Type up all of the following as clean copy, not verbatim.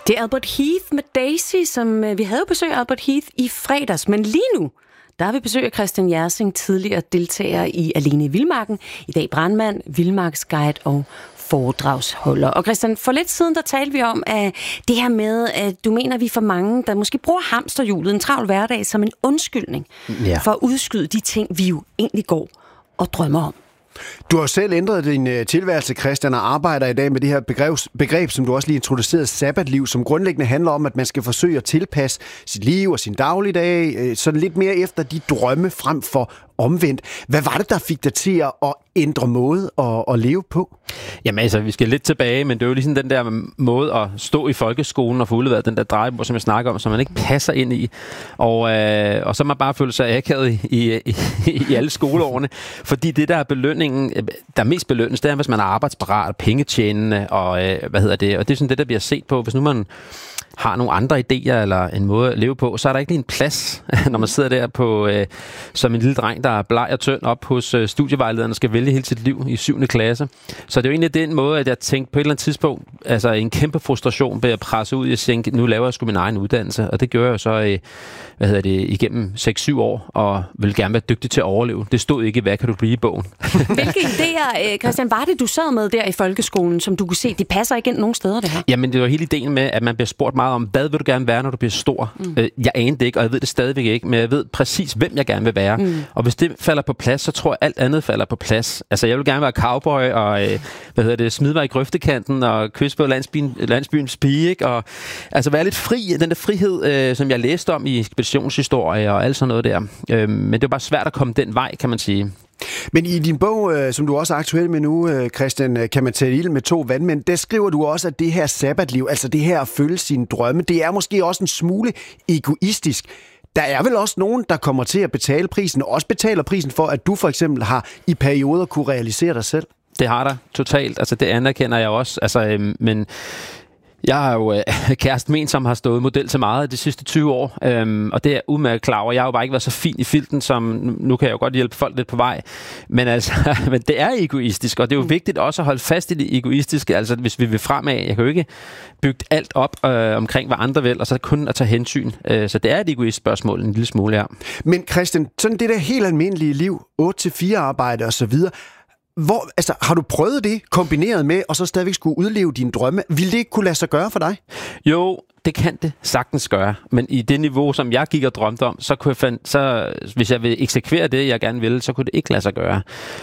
Det er Albert Heath med Daisy, som vi havde jo besøg af Albert Heath i fredags, men lige nu, der har vi besøg af Christian Jersing, tidligere deltager i Alene i Vildmarken, i dag brandmand, vildmarksguide og foredragsholder. Og Christian, for lidt siden, der talte vi om at det her med, at du mener, vi er for mange, der måske bruger hamsterhjulet, en travl hverdag, som en undskyldning for at udskyde de ting, vi jo egentlig går og drømmer om. Du har selv ændret din tilværelse, Christian, og arbejder i dag med det her begreb, som du også lige introducerede, sabbatliv, som grundlæggende handler om, at man skal forsøge at tilpasse sit liv og sin dagligdag sådan lidt mere efter de drømme frem for omvendt. Hvad var det, der fik dig til at ændre måde at leve på? Jamen altså, vi skal lidt tilbage, men det er jo ligesom den der måde at stå i folkeskolen og få udleveret den der drejebord, som jeg snakker om, som man ikke passer ind i. Og så man bare føle sig akavet i alle skoleårene. Fordi det der er belønningen, der er mest belønnes, det er, hvis man er arbejdsparat, pengetjenende og og det er sådan det, der bliver set på. Hvis nu man har nogle andre idéer eller en måde at leve på, så er der ikke lige en plads, når man sidder der på som en lille dreng, der er bleg og tynd op hos studievejlederen og skal vælge hele sit liv i 7. klasse. Så det er jo egentlig den måde, at jeg tænkte på et eller andet tidspunkt, altså en kæmpe frustration ved at presse ud i at tænke, nu laver jeg sgu min egen uddannelse, og det gør jeg så igennem 6-7 år, og vil gerne være dygtig til at overleve. Det stod ikke, hvad kan du blive i bogen. Hvilke idéer, Christian, var det, du sad med der i folkeskolen, som du kunne se, det passer ikke ind nogen steder, det her? Jamen, det var hele ideen med, at man bliver spurgt meget om, hvad vil du gerne være, når du bliver stor? Jeg anede det ikke, og jeg ved det stadigvæk ikke, men jeg ved præcis, hvem jeg gerne vil være. Og hvis det falder på plads, så tror jeg, alt andet falder på plads. Altså, jeg vil gerne være cowboy, og smide mig i grøftekanten, og kysse på landsbyens pige, ikke? Og altså være lidt fri, den der frihed, som jeg læste om i ekspeditionshistorie og alt sådan noget der. Men det var bare svært at komme den vej, kan man sige. Men i din bog, som du også er aktuel med nu, Christian, kan man tage ild med 2 vandmænd, der skriver du også, at det her sabbatliv, altså det her at følge sine drømme, det er måske også en smule egoistisk. Der er vel også nogen, der kommer til at betale prisen, og også betaler prisen for, at du for eksempel har i perioder kunne realisere dig selv. Det har der totalt, altså det anerkender jeg også, altså, men jeg har jo kæresten min, som har stået model til meget de sidste 20 år, og det er udmærket klar over. Jeg har jo bare ikke været så fin i filten, som nu kan jeg jo godt hjælpe folk lidt på vej. Men altså, men det er egoistisk, og det er jo vigtigt også at holde fast i det egoistiske. Altså, hvis vi vil fremad, jeg kan jo ikke bygge alt op omkring, hvad andre vil, og så kun at tage hensyn. Så det er et egoist spørgsmål, en lille smule her. Men Christian, sådan det der helt almindelige liv, 8-4 arbejde og så videre, har du prøvet det kombineret med, og så stadigvæk skulle udleve dine drømme? Ville det ikke kunne lade sig gøre for dig? Jo, det kan det sagtens gøre. Men i det niveau, som jeg gik og drømte om, så kunne hvis jeg vil eksekvere det, jeg gerne ville, så kunne det ikke lade sig gøre.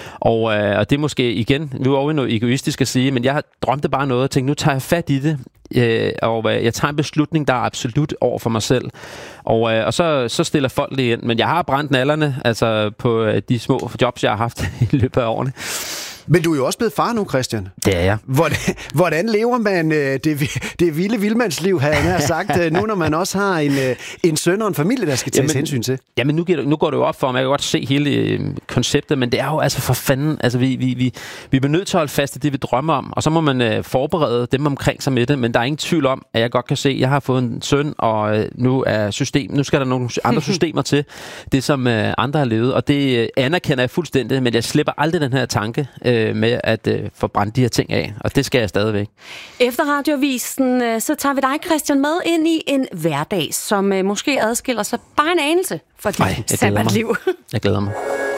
Og det er måske igen, nu er vi noget egoistisk at sige, men jeg drømte bare noget og tænkte, nu tager jeg fat i det, og jeg tager en beslutning, der er absolut over for mig selv. Og så stiller folk det ind. Men jeg har brændt nallerne, altså på de små jobs, jeg har haft i løbet af årene. Men du er jo også blevet far nu, Christian. Det er jeg. Hvordan lever man det vilde vildmandsliv, havde jeg nær sagt, nu når man også har en søn og en familie, der skal tages hensyn til? Jamen, nu går det jo op for mig. Jeg kan godt se hele konceptet, men det er jo altså for fanden. Altså, vi bliver nødt til at holde fast i det, vi drømmer om, og så må man forberede dem omkring sig med det, men der er ingen tvivl om, at jeg godt kan se, at jeg har fået en søn, og nu skal der nogle andre systemer til, det som andre har levet, og det anerkender jeg fuldstændig, men jeg slipper aldrig den her tanke med at få brændt de her ting af, og det skal jeg stadigvæk. Efter Radioavisen, så tager vi dig, Christian, med ind i en hverdag, som måske adskiller sig bare en anelse for dit sabbatliv. Jeg glæder mig.